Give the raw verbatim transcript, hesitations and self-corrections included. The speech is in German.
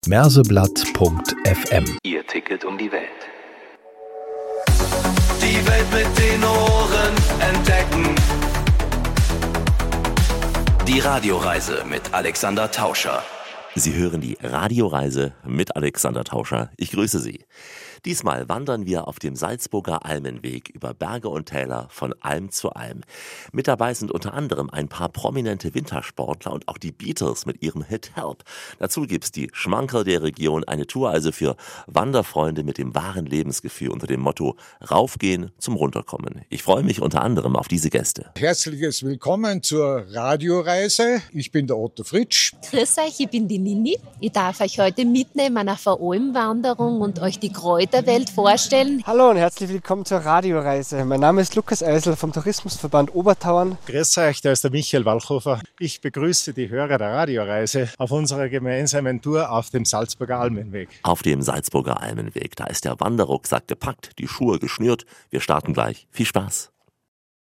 merseblatt punkt f m. Ihr Ticket um die Welt. Die Welt mit den Ohren entdecken. Die Radioreise mit Alexander Tauscher. Sie hören die Radioreise mit Alexander Tauscher. Ich grüße Sie. Diesmal wandern wir auf dem Salzburger Almenweg über Berge und Täler von Alm zu Alm. Mit dabei sind unter anderem ein paar prominente Wintersportler und auch die Beatles mit ihrem Hit Help. Dazu gibt's die Schmankerl der Region, eine Tour also für Wanderfreunde mit dem wahren Lebensgefühl unter dem Motto Raufgehen zum Runterkommen. Ich freue mich unter anderem auf diese Gäste. Herzliches Willkommen zur Radioreise. Ich bin der Otto Fritsch. Grüß euch, ich bin die Nini. Ich darf euch heute mitnehmen auf eine Almwanderung und euch die Kräuter der Welt vorstellen. Hallo und herzlich willkommen zur Radioreise. Mein Name ist Lukas Eisel vom Tourismusverband Obertauern. Grüß euch, da ist der Michael Walchhofer. Ich begrüße die Hörer der Radioreise auf unserer gemeinsamen Tour auf dem Salzburger Almenweg. Auf dem Salzburger Almenweg, da ist der Wanderrucksack gepackt, die Schuhe geschnürt. Wir starten gleich. Viel Spaß!